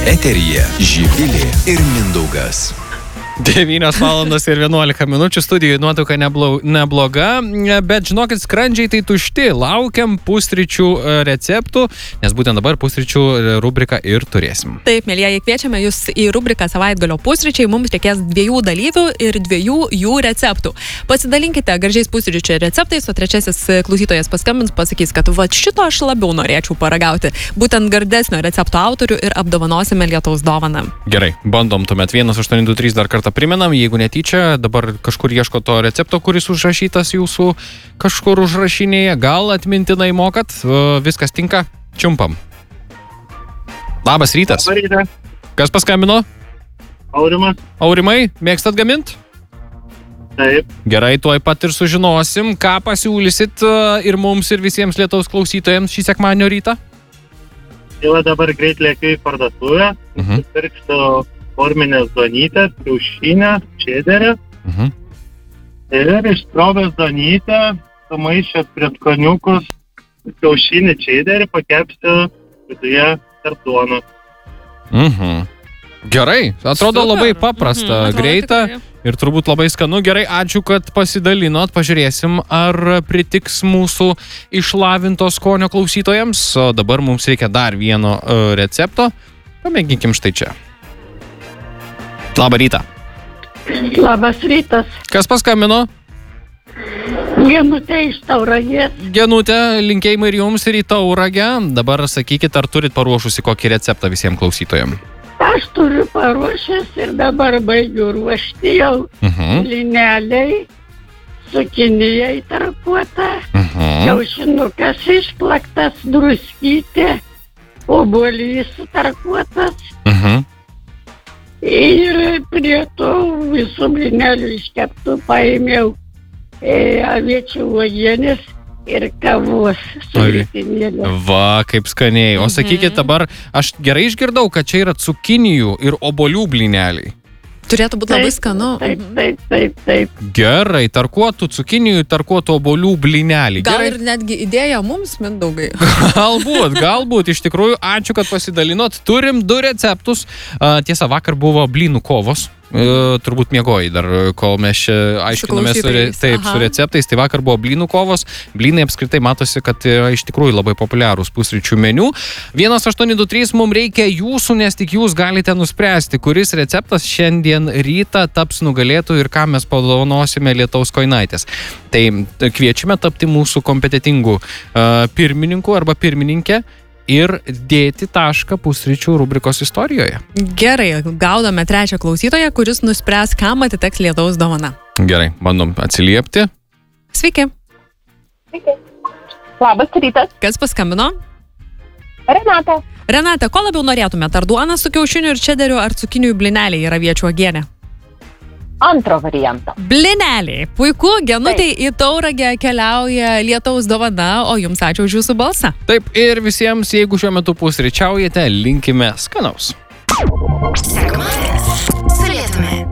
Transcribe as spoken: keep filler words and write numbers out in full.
Eteryje Živilė ir Mindaugas. devynios valandos ir vienuolika minučių, studijoje nuotrauka nebloga, bet žinokit, skrandžiai tai tušti, laukiam pusryčių receptų, nes būtent dabar pusryčių rubriką ir turėsim. Taip, mėlyjeji, kviečiame jūs į rubriką Savaitgalio pusryčiai, mums reikės dviejų dalyvių ir dviejų jų receptų. Pasidalinkite garžiais pusryčių receptais, o trečiasis klausytojas paskambins, pasakys, kad va šito aš labiau norėčiau paragauti, būtent gardesnio recepto autorių ir apdovanosime Lietaus dovaną. Gerai, bandom tuomet vienas aštuoni du trys dar kartą priminam, jeigu netyčia, dabar kažkur ieško to recepto, kuris užrašytas jūsų kažkur užrašinėje, gal atmintinai mokat, viskas tinka, čiumpam. Labas rytas. Labas rytas. Kas paskambino? Aurimas. Aurimai, mėgstat gamint? Taip. Gerai, tuoj pat ir sužinosim, ką pasiūlysit ir mums ir visiems Lietaus klausytojams šį sekmadienio rytą. Jau dabar greit lėkiu į parduotuvę, Mhm. pirksiu forminės duonytės, kiaušinę, čederį Mhm. ir išskrovęs duonytę, sumaišęs prieskoniukus, kiaušinį, čederį, pakepsiu viduje tarp duonos. Mhm. Gerai, atrodo Super. labai paprasta, Mhm, atrodo greita tikrai. ir turbūt labai skanu. Gerai, ačiū, kad pasidalinot, pažiūrėsim, ar pritiks mūsų išlavinto skonio klausytojams. O dabar mums reikia dar vieno uh, recepto. Pamėginkim štai čia. Labą rytą. Labas rytas. Kas paskambino? Genutė iš Tauragės. Genutė, linkėjimai ir jums ir į Tauragę. Dabar sakykit, ar turit paruošusi kokį receptą visiems klausytojams? Aš turiu paruošęs ir dabar baigiu ruošti jau Mhm. lineliai, cukinijai tarkuota, Mhm. kiaušinukas išplaktas, druskytė, obuolys tarkuotas Mhm. ir prie to visų linelių iškeptų paėmiau e, aviečių uogienės ir kavos su Oi. grietinėle. Va, kaip skaniai. O sakykit dabar, aš gerai išgirdau, kad čia yra cukinijų ir obuolių blyneliai. Turėtų būti labai skanu. Taip, taip, taip, taip. Gerai, tarkuotų cukinijų, tarkuotų obuolių blyneliai. Gal Gerai. ir netgi idėja mums, Mindaugai. Galbūt, galbūt, iš tikrųjų, ačiū, kad pasidalinot. Turim du receptus. A, Tiesa, vakar buvo blynų kovos. E, turbūt miegojai dar, kol mes čia aiškinomės su, re- klausytojais. taip, su Aha. receptais. Tai vakar buvo blynų kovos. Blynai apskritai matosi, kad yra iš tikrųjų labai populiarūs pusryčių meniu. vienas aštuoni du trys, mums reikia jūsų, nes tik jūs galite nuspręsti, kuris receptas šiandien rytą taps nugalėtų ir ką mes padovanosime Lietaus Koinaitės. Tai kviečiame tapti mūsų kompetitingų uh, pirmininkų arba pirmininkę ir dėti tašką pusryčių rubrikos istorijoje. Gerai, gaudome trečią klausytoją, kuris nuspręs, kam atiteks Lietaus dovana. Gerai, bandom atsiliepti. Sveiki. Labas rytas, Kas paskambino? Renata. Renata, ko labiau norėtumėte? Ar duona su kiaušiniu ir čederiu, ar cukinijų blyneliai yra aviečių uogienė? Antro varianto. Blyneliai. Puiku, Genutei į Tauragę keliauja Lietaus dovana, o jums ačiū už jūsų balsą. Taip, ir visiems, jeigu šiuo metu pusryčiaujate, linkime skanaus. Sekmadienis su Lietumi.